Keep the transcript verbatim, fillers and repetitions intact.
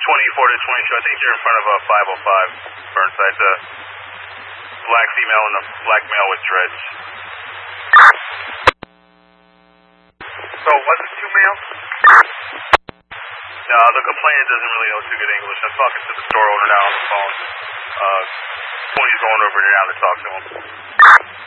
twenty-four to twenty-two, I think you're in front of a five oh five, Burnside. The black female and the black male with dreads. So, was it two males? No, the complainant doesn't really know too good English. I'm talking to the store owner now on the phone. Uh, twenty's going over there now to talk to him.